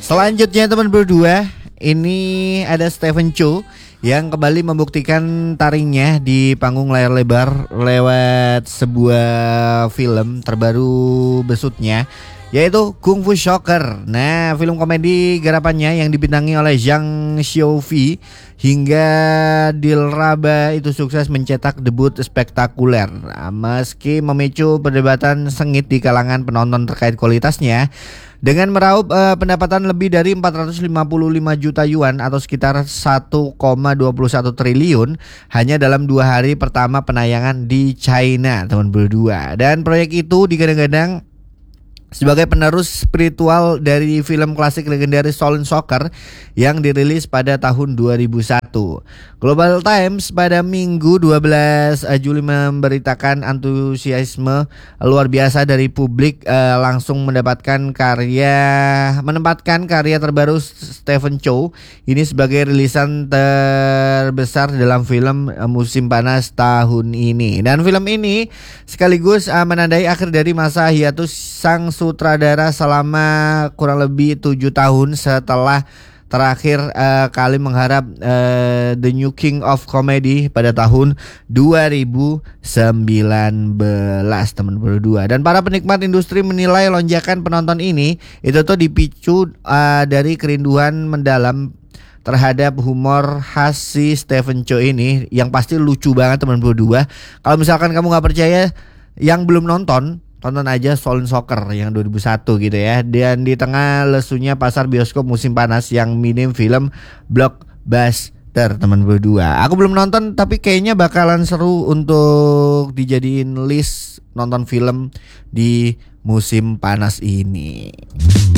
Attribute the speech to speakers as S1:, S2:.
S1: Selanjutnya teman berdua, ini ada Stephen Chow yang kembali membuktikan taringnya di panggung layar lebar lewat sebuah film terbaru besutnya, yaitu Kung Fu Shocker. Nah, film komedi garapannya yang dibintangi oleh Zhang Xiaofi hingga Dilraba itu sukses mencetak debut spektakuler. Meski memicu perdebatan sengit di kalangan penonton terkait kualitasnya, dengan meraup pendapatan lebih dari 455 juta yuan atau sekitar 1,21 triliun hanya dalam 2 hari pertama penayangan di China, teman berdua. Dan proyek itu digadang-gadang sebagai penerus spiritual dari film klasik legendaris Shaolin Soccer yang dirilis pada tahun 2001. Global Times pada Minggu 12 Juli memberitakan antusiasme luar biasa dari publik langsung menempatkan karya terbaru Stephen Chow ini sebagai rilisan terbesar dalam film musim panas tahun ini. Dan film ini sekaligus menandai akhir dari masa hiatus sang sutradara selama kurang lebih 7 tahun setelah terakhir kali mengharap The New King of Comedy pada tahun 2019, teman berdua. Dan para penikmat industri menilai lonjakan penonton ini itu tuh dipicu dari kerinduan mendalam terhadap humor khas si Stephen Chow ini yang pasti lucu banget, teman berdua. Kalau misalkan kamu nggak percaya, yang belum nonton, tonton aja Shaolin Soccer yang 2001 gitu ya. Dan di tengah lesunya pasar bioskop musim panas yang minim film blockbuster, teman berdua. Aku belum nonton tapi kayaknya bakalan seru untuk dijadiin list nonton film di musim panas ini.